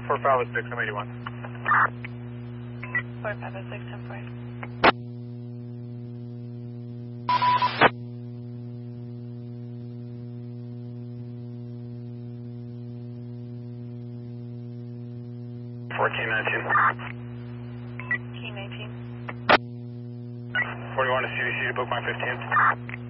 4506, I'm 81. 4506, 10-4. Key 19. Key 19. 41 to CDC to book my 15th.